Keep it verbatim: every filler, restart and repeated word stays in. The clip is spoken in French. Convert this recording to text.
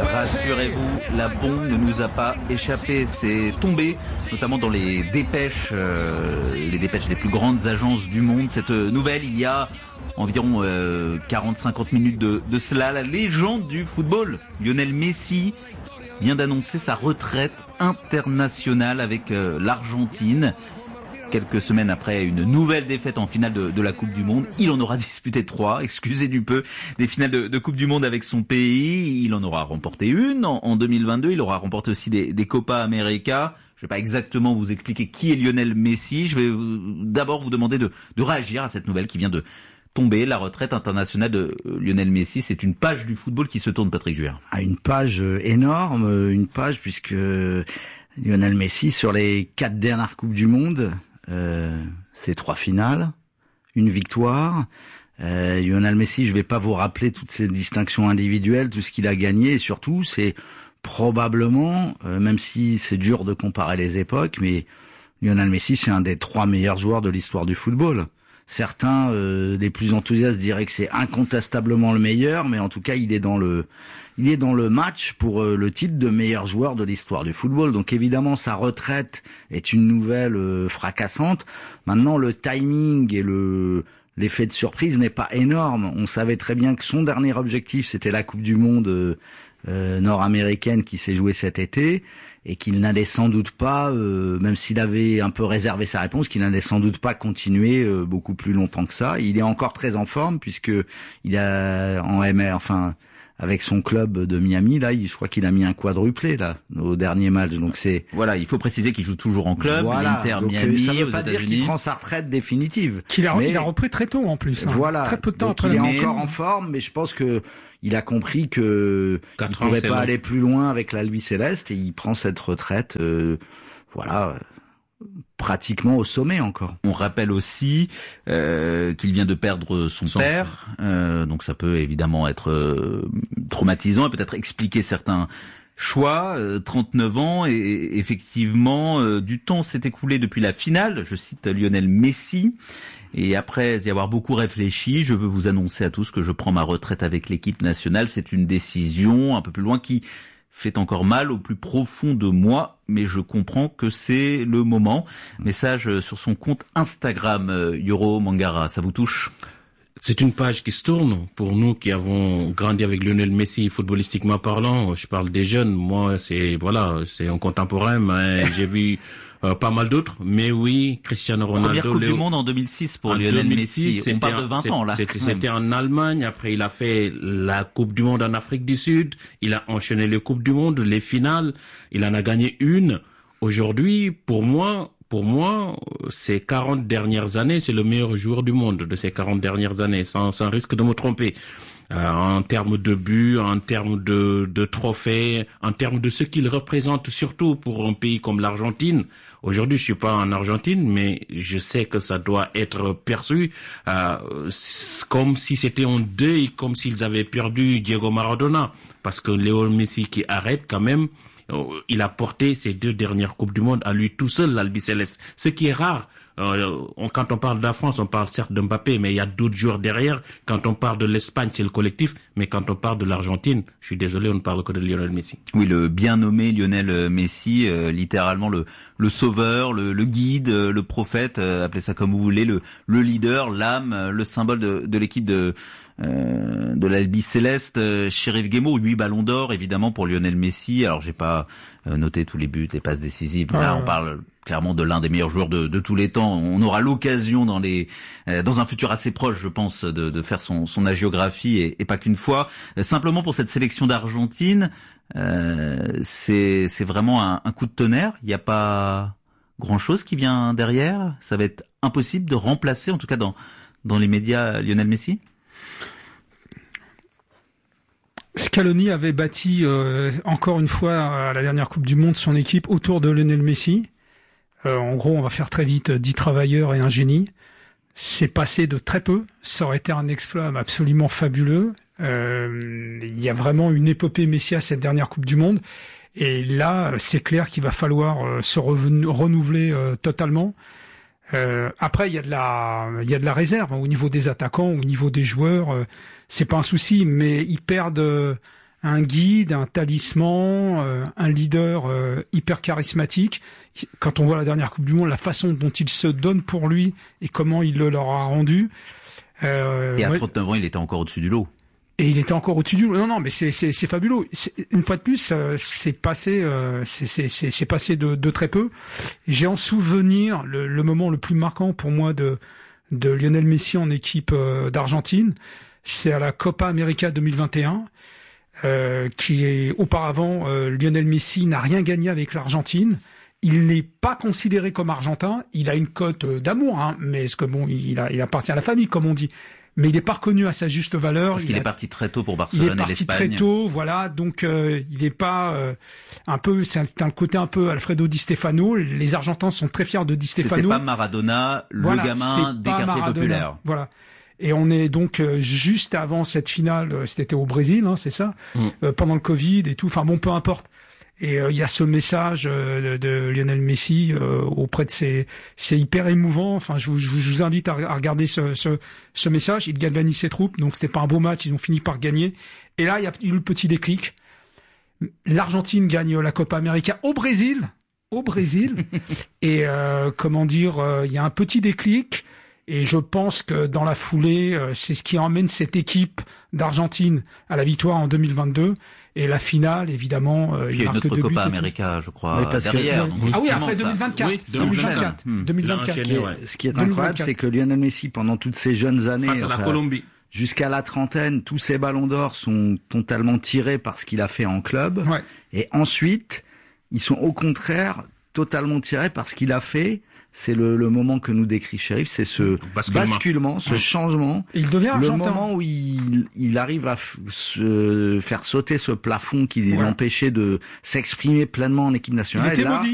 Rassurez-vous, la bombe ne nous a pas échappé. C'est tombé, notamment dans les dépêches, euh, les dépêches des plus grandes agences du monde. Cette nouvelle, il y a environ euh, quarante à cinquante minutes de, de cela, la légende du football, Lionel Messi, vient d'annoncer sa retraite internationale avec euh, l'Argentine. Quelques semaines après une nouvelle défaite en finale de, de la Coupe du Monde, il en aura disputé trois, excusez du peu, des finales de, de Coupe du Monde avec son pays. Il en aura remporté une en, en deux mille vingt-deux, il aura remporté aussi des, des Copa América. Je vais pas exactement vous expliquer qui est Lionel Messi, je vais vous, d'abord vous demander de, de réagir à cette nouvelle qui vient de tomber. La retraite internationale de Lionel Messi, c'est une page du football qui se tourne, Patrick Juère. Ah, une page énorme, une page puisque Lionel Messi, sur les quatre dernières Coupes du Monde, Euh, c'est trois finales, une victoire. Euh, Lionel Messi, je vais pas vous rappeler toutes ses distinctions individuelles, tout ce qu'il a gagné, et surtout, c'est probablement, euh, même si c'est dur de comparer les époques, mais Lionel Messi, c'est un des trois meilleurs joueurs de l'histoire du football. Certains, euh, les plus enthousiastes, diraient que c'est incontestablement le meilleur, mais en tout cas, il est dans le, il est dans le match pour euh, le titre de meilleur joueur de l'histoire du football. Donc évidemment, sa retraite est une nouvelle euh, fracassante. Maintenant, le timing et le l'effet de surprise n'est pas énorme. On savait très bien que son dernier objectif, c'était la Coupe du Monde euh, euh, nord-américaine qui s'est jouée cet été, et qu'il n'allait sans doute pas, euh, même s'il avait un peu réservé sa réponse, qu'il n'allait sans doute pas continuer euh, beaucoup plus longtemps que ça. Il est encore très en forme puisque il a en M R, enfin avec son club de Miami, là, il, je crois qu'il a mis un quadruplé là au dernier match. Donc c'est voilà, il faut préciser qu'il joue toujours en club, voilà, l'Inter donc, Miami, ça veut aux pas dire qu'il prend sa retraite définitive. Qu'il a, mais, il a repris très tôt en plus. Hein. Voilà, très peu de temps donc après. Il est mais... encore en forme, mais je pense que il a compris que il ne pourrait pas long. aller plus loin avec la Louis Céleste, et il prend cette retraite, euh, voilà, pratiquement au sommet encore. On rappelle aussi euh, qu'il vient de perdre son, son père, euh, donc ça peut évidemment être euh, traumatisant et peut-être expliquer certains choix. euh, trente-neuf ans, et, et effectivement, euh, du temps s'est écoulé depuis la finale, je cite Lionel Messi. Et après y avoir beaucoup réfléchi, je veux vous annoncer à tous que je prends ma retraite avec l'équipe nationale. C'est une décision un peu plus loin qui fait encore mal au plus profond de moi, mais je comprends que c'est le moment. Message sur son compte Instagram, Yoro Mangara, ça vous touche ? C'est une page qui se tourne pour nous qui avons grandi avec Lionel Messi, footballistiquement parlant. Je parle des jeunes, moi c'est voilà, c'est un contemporain, mais j'ai vu Euh, pas mal d'autres, mais oui, Cristiano Ronaldo. Première Coupe Léo... du Monde en deux mille six pour Lionel Messi. On parle de vingt ans là. C'était, c'était en Allemagne. Après, il a fait la Coupe du Monde en Afrique du Sud. Il a enchaîné les Coupes du Monde, les finales. Il en a gagné une. Aujourd'hui, pour moi, pour moi, ces quarante dernières années, c'est le meilleur joueur du monde de ces quarante dernières années, sans, sans risque de me tromper. Euh, en termes de buts, en termes de, de trophées, en termes de ce qu'il représente, surtout pour un pays comme l'Argentine. Aujourd'hui, je suis pas en Argentine, mais je sais que ça doit être perçu euh, comme si c'était un deuil, comme s'ils avaient perdu Diego Maradona, parce que Léo Messi qui arrête quand même, il a porté ces deux dernières Coupes du Monde à lui tout seul, l'Albiceleste, ce qui est rare. Euh, on, quand on parle de la France, on parle certes de Mbappé, mais il y a d'autres joueurs derrière. Quand on parle de l'Espagne, c'est le collectif. Mais quand on parle de l'Argentine, je suis désolé, on ne parle que de Lionel Messi. Oui, le bien nommé Lionel Messi, euh, littéralement le, le sauveur, le, le guide, le prophète, euh, appelez ça comme vous voulez, le, le leader, l'âme, le symbole de, de l'équipe de... Euh, de l'Albi Céleste, euh, Chérif Guémo, huit ballons d'or évidemment pour Lionel Messi. Alors j'ai pas euh, noté tous les buts, les passes décisives. Là, on parle clairement de l'un des meilleurs joueurs de, de tous les temps. On aura l'occasion dans les euh, dans un futur assez proche, je pense, de, de faire son, son hagiographie et, et pas qu'une fois. Euh, simplement pour cette sélection d'Argentine, euh, c'est c'est vraiment un, un coup de tonnerre. Il n'y a pas grand chose qui vient derrière. Ça va être impossible de remplacer, en tout cas dans dans les médias, Lionel Messi. Scaloni avait bâti euh, encore une fois à la dernière Coupe du Monde son équipe autour de Lionel Messi. Euh, en gros, on va faire très vite dix travailleurs et un génie. C'est passé de très peu. Ça aurait été un exploit absolument fabuleux. Euh, il y a vraiment une épopée Messi à cette dernière Coupe du Monde. Et là, c'est clair qu'il va falloir euh, se reven- renouveler euh, totalement. Euh, après, il y a de la, il y a de la réserve hein, au niveau des attaquants, au niveau des joueurs. Euh, c'est pas un souci, mais ils perdent euh, un guide, un talisman, euh, un leader euh, hyper charismatique. Quand on voit la dernière Coupe du Monde, la façon dont il se donne pour lui et comment il le leur a rendu. Euh, et à ouais. trente-neuf ans, il était encore au-dessus du lot. Et il était encore au-dessus du lot. Non, non, mais c'est c'est, c'est fabuleux. C'est, une fois de plus, euh, c'est passé, euh, c'est, c'est, c'est, c'est passé de, de très peu. J'ai en souvenir le, le moment le plus marquant pour moi de de Lionel Messi en équipe euh, d'Argentine. C'est à la Copa América deux mille vingt et un. Euh, qui est auparavant euh, Lionel Messi n'a rien gagné avec l'Argentine. Il n'est pas considéré comme argentin. Il a une cote euh, d'amour, hein, mais est-ce que bon, il, a, il appartient à la famille, comme on dit. Mais il n'est pas reconnu à sa juste valeur. Parce qu'il il est a, parti très tôt pour Barcelone et l'Espagne. Il est parti très tôt, voilà. Donc euh, il n'est pas euh, un peu, c'est un, c'est un côté un peu Alfredo Di Stefano. Les Argentins sont très fiers de Di Stefano. C'était pas Maradona, le voilà, gamin des quartiers Maradona, populaires. Voilà. Et on est donc euh, juste avant cette finale, euh, c'était au Brésil, hein, c'est ça, mmh. euh, pendant le Covid et tout. Enfin bon, peu importe. Et il euh, y a ce message euh, de, de Lionel Messi euh, auprès de ses, c'est hyper émouvant. Enfin, je, je, je vous invite à, à regarder ce, ce, ce message. Il galvanise ses troupes, donc c'était pas un beau match. Ils ont fini par gagner. Et là, il y a eu le petit déclic. L'Argentine gagne la Copa América au Brésil, au Brésil. Et euh, comment dire, il euh, y a un petit déclic. Et je pense que dans la foulée, euh, c'est ce qui emmène cette équipe d'Argentine à la victoire en deux mille vingt-deux. Et la finale, évidemment, euh, il y a une autre Copa América, je crois, oui, derrière. Que, Donc, ah oui, après deux mille vingt-quatre. Oui, deux mille vingt-quatre. Hum. deux mille vingt-quatre. Ce qui est, ouais. ce qui est incroyable, c'est que Lionel Messi, pendant toutes ces jeunes années, face à la enfin, Colombie, jusqu'à la trentaine, tous ses ballons d'or sont totalement tirés par ce qu'il a fait en club. Ouais. Et ensuite, ils sont au contraire totalement tirés par ce qu'il a fait. C'est le, le moment que nous décrit Chérif, c'est ce basculement, basculement ce changement. Et il devient le argentin. moment où il, il arrive à f- se faire sauter ce plafond qui ouais. l'empêchait de s'exprimer pleinement en équipe nationale. Il était et là, maudit.